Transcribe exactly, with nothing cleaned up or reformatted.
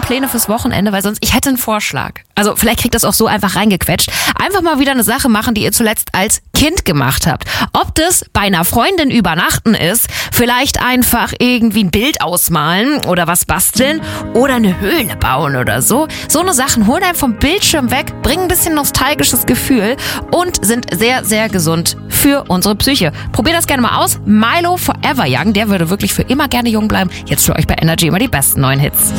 Pläne fürs Wochenende? Weil sonst, ich hätte einen Vorschlag. Also vielleicht kriegt das auch so einfach reingequetscht. Einfach mal wieder eine Sache machen, die ihr zuletzt als Kind gemacht habt. Ob das bei einer Freundin übernachten ist, vielleicht einfach irgendwie ein Bild ausmalen oder was basteln oder eine Höhle bauen oder so. So eine Sachen holen einem vom Bildschirm weg, bringen ein bisschen nostalgisches Gefühl und sind sehr, sehr gesund für unsere Psyche. Probiert das gerne mal aus. Milo Forever Young, der würde wirklich für immer gerne jung bleiben. Jetzt für euch bei Energy immer die besten neuen Hits.